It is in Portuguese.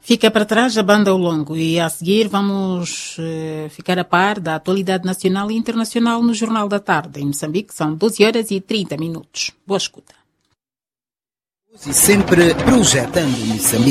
Fica para trás a banda ao longo e a seguir vamos ficar a par da atualidade nacional e internacional no Jornal da Tarde. Em Moçambique são 12h30. Boa escuta. E sempre projetando Moçambique.